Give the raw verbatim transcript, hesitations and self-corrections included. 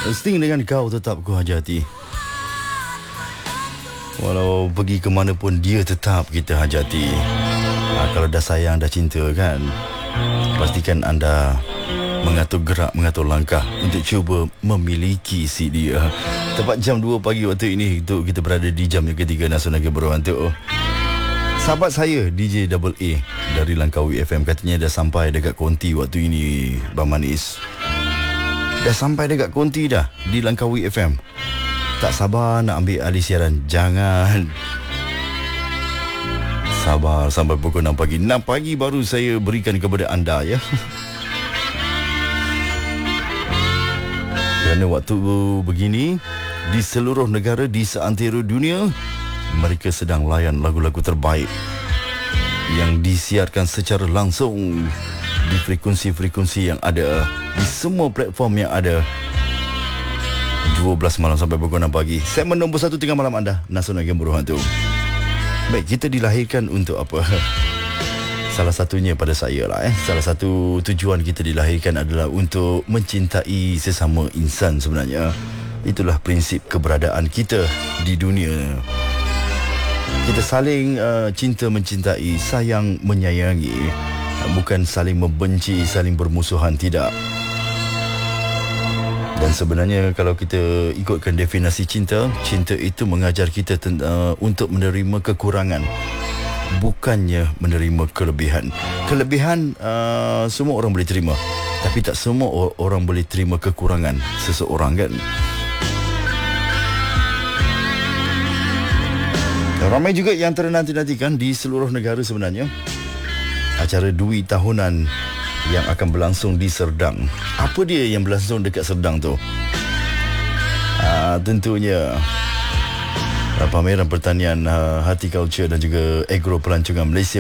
Sting dengan Kau Tetap Ku Hajati. Walau pergi ke mana pun dia tetap kita hajati. Ha, kalau dah sayang, dah cinta kan, pastikan anda mengatur gerak, mengatur langkah untuk cuba memiliki si dia. Tepat jam dua pagi waktu ini, untuk kita berada di jam yang ketiga Nasional Berwantuk. Sahabat saya D J Double A dari Langkawi F M katanya dah sampai dekat konti waktu ini, Bang Manis. Dah sampai dekat konti dah di Langkawi F M. Tak sabar nak ambil alih siaran. Jangan. Sabar sampai pukul enam pagi. enam pagi baru saya berikan kepada anda ya. Kerana waktu begini, di seluruh negara, di seantero dunia, mereka sedang layan lagu-lagu terbaik yang disiarkan secara langsung di frekuensi-frekuensi yang ada, di semua platform yang ada. Dua belas malam sampai pukul enam pagi. Segmen nombor satu tengah malam anda, Nasional Game Berhantu. Baik, kita dilahirkan untuk apa? Salah satunya pada saya lah eh. Salah satu tujuan kita dilahirkan adalah untuk mencintai sesama insan sebenarnya. Itulah prinsip keberadaan kita di dunia. Kita saling uh, cinta mencintai, sayang menyayangi. Bukan saling membenci, saling bermusuhan, tidak. Dan sebenarnya kalau kita ikutkan definisi cinta, cinta itu mengajar kita tent- uh, untuk menerima kekurangan, bukannya menerima kelebihan. Kelebihan uh, semua orang boleh terima, tapi tak semua or- orang boleh terima kekurangan seseorang kan. Ramai juga yang ternanti-nantikan di seluruh negara sebenarnya acara Dwi tahunan yang akan berlangsung di Serdang. Apa dia yang berlangsung dekat Serdang tu? Ah, tentunya pameran pertanian, uh, horticulture dan juga agro pelancongan Malaysia